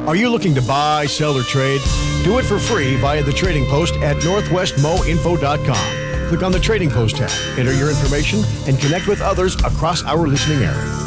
Are you looking to buy, sell, or trade? Do it for free via the Trading Post at northwestmoinfo.com. Click on the Trading Post tab, enter your information, and connect with others across our listening area.